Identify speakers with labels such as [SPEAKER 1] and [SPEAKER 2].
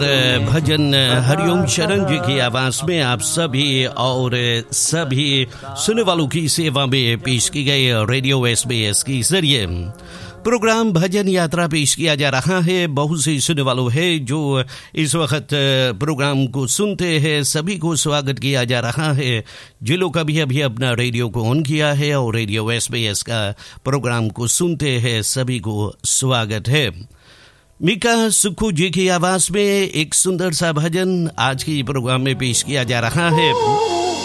[SPEAKER 1] भजन हरिओम शरण जी की आवाज में आप सभी और सभी सुनने वालों की सेवा में पेश की गई रेडियो SBS के जरिए प्रोग्राम भजन यात्रा पेश किया जा रहा है। बहुत से सुनने वालों है जो इस वक्त प्रोग्राम को सुनते हैं, सभी को स्वागत किया जा रहा है। जिन लोग अभी अपना रेडियो को ऑन किया है और रेडियो SBS का प्रोग्राम को सुनते हैं, सभी को स्वागत है। मीका सुक्खू जी की आवाज में एक सुंदर सा भजन आज की प्रोग्राम में पेश किया जा रहा है।